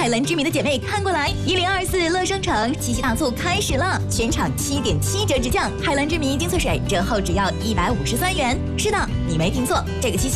海蓝之谜的姐妹看过来，1024乐商城七夕大促开始了，全场7.7折直降，海蓝之谜精粹水折后只要153元。是的，你没听错，这个七夕